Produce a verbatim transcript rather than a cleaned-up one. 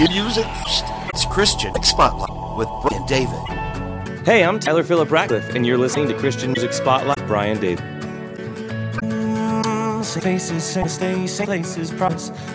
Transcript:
music. It's Christian Spotlight with Brian David. Hey, I'm Tyler Phillip Ratcliffe, and you're listening to Christian Music Spotlight with Brian David. Faces, stay, places, promise.